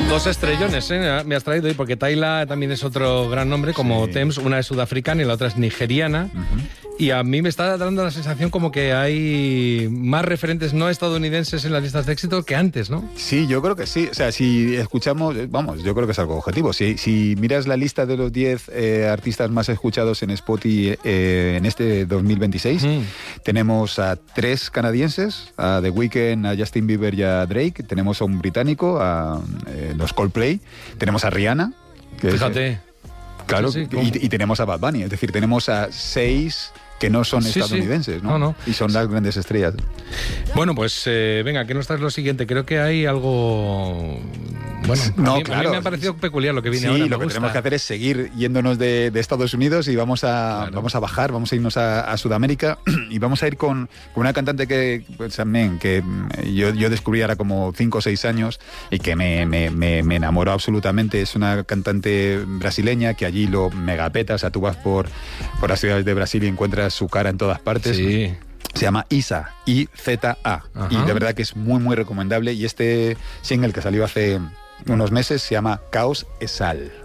Dos estrellones, me has traído hoy, porque Tayla también es otro gran nombre, como Thames. Una es sudafricana y la otra es nigeriana. Y a mí me está dando la sensación como que hay más referentes no estadounidenses en las listas de éxito que antes, ¿no? Sí, yo creo que sí. O sea, si escuchamos, vamos, yo creo que es algo objetivo. Si miras la lista de los 10 artistas más escuchados en Spotify en este 2026, tenemos a 3 canadienses, a The Weeknd, a Justin Bieber y a Drake. Tenemos a un británico, a los Coldplay. Tenemos a Rihanna. Fíjate. Claro, sí, y tenemos a Bad Bunny. Es decir, tenemos a 6... que no son estadounidenses, ¿no? No. Y son las grandes estrellas. Bueno, pues venga, que nos traes lo siguiente. Creo que hay algo... Bueno, a mí me ha parecido peculiar lo que viene ahora. Sí, lo que tenemos que hacer es seguir yéndonos de Estados Unidos y vamos a bajar, vamos a irnos a Sudamérica y vamos a ir con una cantante que pues, también que yo descubrí ahora como 5 o 6 años y que me enamoró absolutamente. Es una cantante brasileña que allí lo megapeta. O sea, tú vas por las ciudades de Brasil y encuentras su cara en todas partes. Sí. Se llama Iza, I-Z-A. Ajá. Y de verdad que es muy, muy recomendable. Y este single que salió hace unos meses se llama Caos es Sal.